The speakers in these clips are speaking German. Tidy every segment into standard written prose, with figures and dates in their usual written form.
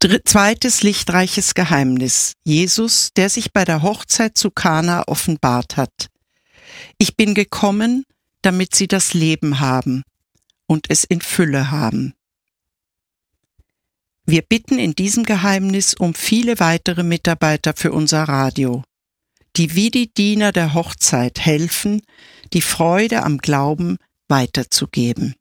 Zweites lichtreiches Geheimnis. Jesus, der sich bei der Hochzeit zu Kana offenbart hat. Ich bin gekommen, damit sie das Leben haben und es in Fülle haben. Wir bitten in diesem Geheimnis um viele weitere Mitarbeiter für unser Radio, die wie die Diener der Hochzeit helfen, die Freude am Glauben weiterzugeben.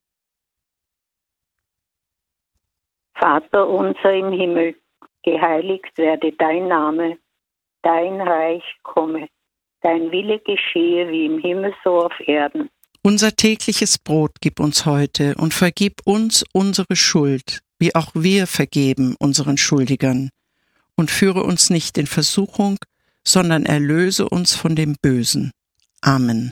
Vater unser im Himmel, geheiligt werde dein Name, dein Reich komme, dein Wille geschehe wie im Himmel so auf Erden. Unser tägliches Brot gib uns heute und vergib uns unsere Schuld, wie auch wir vergeben unseren Schuldigern. Und führe uns nicht in Versuchung, sondern erlöse uns von dem Bösen. Amen.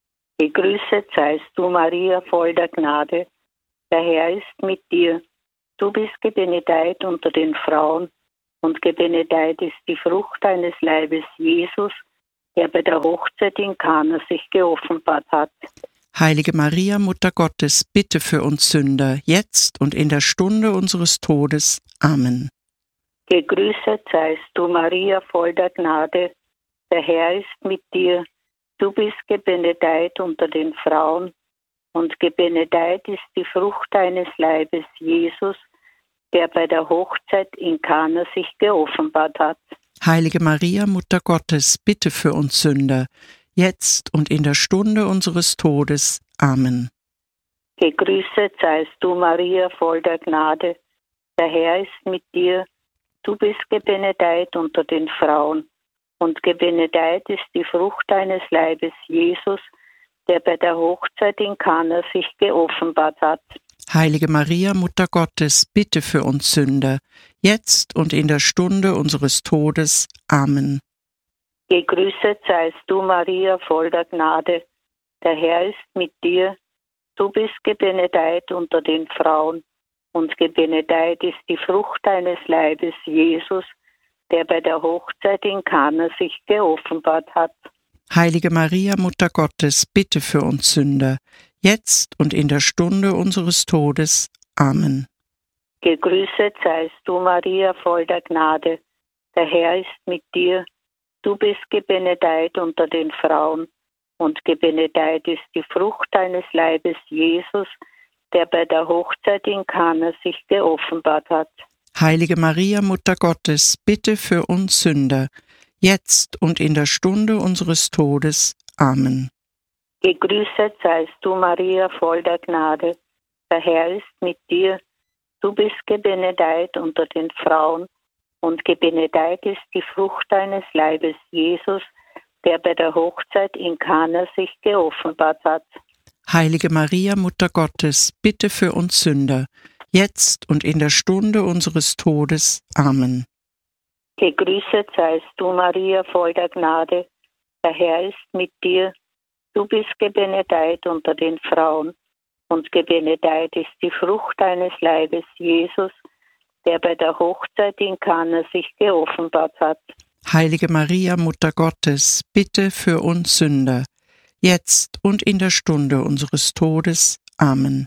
Gegrüßet seist du, Maria, voll der Gnade. Der Herr ist mit dir. Du bist gebenedeit unter den Frauen, und gebenedeit ist die Frucht deines Leibes, Jesus, der bei der Hochzeit in Kana sich geoffenbart hat. Heilige Maria, Mutter Gottes, bitte für uns Sünder, jetzt und in der Stunde unseres Todes. Amen. Gegrüßet seist du, Maria, voll der Gnade. Der Herr ist mit dir. Du bist gebenedeit unter den Frauen, und gebenedeit ist die Frucht deines Leibes, Jesus, der bei der Hochzeit in Kana sich geoffenbart hat. Heilige Maria, Mutter Gottes, bitte für uns Sünder, jetzt und in der Stunde unseres Todes. Amen. Gegrüßet seist du, Maria, voll der Gnade. Der Herr ist mit dir. Du bist gebenedeit unter den Frauen, und gebenedeit ist die Frucht deines Leibes, Jesus, der bei der Hochzeit in Kana sich geoffenbart hat. Heilige Maria, Mutter Gottes, bitte für uns Sünder, jetzt und in der Stunde unseres Todes. Amen. Gegrüßet seist du, Maria, voll der Gnade. Der Herr ist mit dir. Du bist gebenedeit unter den Frauen, und gebenedeit ist die Frucht deines Leibes, Jesus, der bei der Hochzeit in Kana sich geoffenbart hat. Heilige Maria, Mutter Gottes, bitte für uns Sünder, jetzt und in der Stunde unseres Todes. Amen. Gegrüßet seist du, Maria, voll der Gnade. Der Herr ist mit dir. Du bist gebenedeit unter den Frauen, und gebenedeit ist die Frucht deines Leibes, Jesus, der bei der Hochzeit in Kana sich geoffenbart hat. Heilige Maria, Mutter Gottes, bitte für uns Sünder, jetzt und in der Stunde unseres Todes. Amen. Gegrüßet seist du, Maria, voll der Gnade. Der Herr ist mit dir. Du bist gebenedeit unter den Frauen, und gebenedeit ist die Frucht deines Leibes, Jesus, der bei der Hochzeit in Kana sich geoffenbart hat. Heilige Maria, Mutter Gottes, bitte für uns Sünder, jetzt und in der Stunde unseres Todes. Amen. Gegrüßet seist du, Maria, voll der Gnade. Der Herr ist mit dir. Du bist gebenedeit unter den Frauen, und gebenedeit ist die Frucht deines Leibes, Jesus, der bei der Hochzeit in Kana sich geoffenbart hat. Heilige Maria, Mutter Gottes, bitte für uns Sünder, jetzt und in der Stunde unseres Todes. Amen.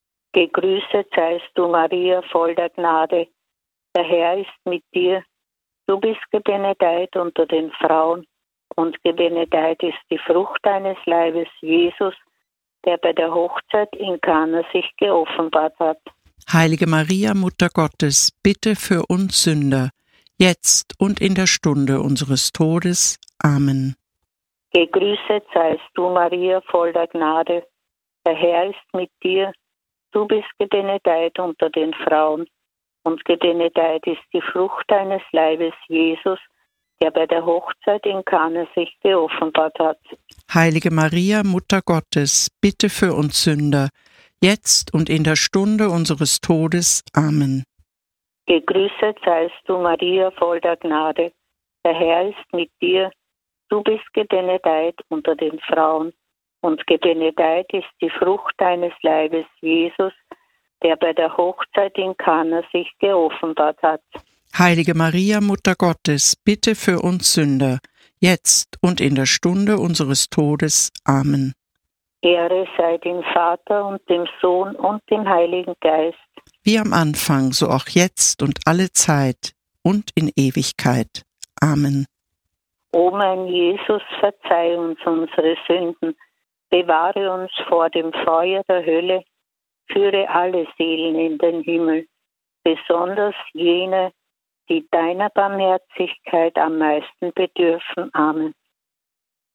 Gegrüßet seist du, Maria, voll der Gnade. Der Herr ist mit dir. Du bist gebenedeit unter den Frauen, und gebenedeit ist die Frucht deines Leibes, Jesus, der bei der Hochzeit in Kana sich geoffenbart hat. Heilige Maria, Mutter Gottes, bitte für uns Sünder, jetzt und in der Stunde unseres Todes. Amen. Gegrüßet seist du, Maria, voll der Gnade. Der Herr ist mit dir. Du bist gebenedeit unter den Frauen, und gebenedeit ist die Frucht deines Leibes, Jesus, der bei der Hochzeit in Kana sich geoffenbart hat. Heilige Maria, Mutter Gottes, bitte für uns Sünder, jetzt und in der Stunde unseres Todes. Amen. Gegrüßet seist du, Maria, voll der Gnade. Der Herr ist mit dir. Du bist gebenedeit unter den Frauen, und gebenedeit ist die Frucht deines Leibes, Jesus, der bei der Hochzeit in Kana sich geoffenbart hat. Heilige Maria, Mutter Gottes, bitte für uns Sünder, jetzt und in der Stunde unseres Todes. Amen. Ehre sei dem Vater und dem Sohn und dem Heiligen Geist, wie am Anfang, so auch jetzt und alle Zeit und in Ewigkeit. Amen. O mein Jesus, verzeih uns unsere Sünden, bewahre uns vor dem Feuer der Hölle, führe alle Seelen in den Himmel, besonders jene, die deiner Barmherzigkeit am meisten bedürfen. Amen.